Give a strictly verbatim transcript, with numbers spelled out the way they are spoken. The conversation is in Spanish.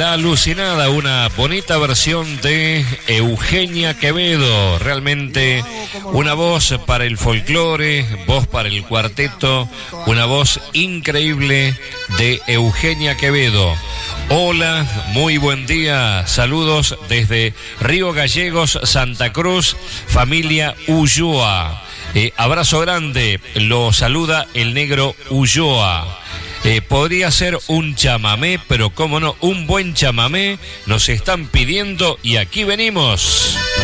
La Alucinada, una bonita versión de Eugenia Quevedo, realmente una voz para el folclore, voz para el cuarteto, una voz increíble de Eugenia Quevedo. Hola, muy buen día, saludos desde Río Gallegos, Santa Cruz, familia Ulloa. Eh, abrazo grande, lo saluda el negro Ulloa. Eh, podría ser un chamamé, pero cómo no, un buen chamamé nos están pidiendo y aquí venimos.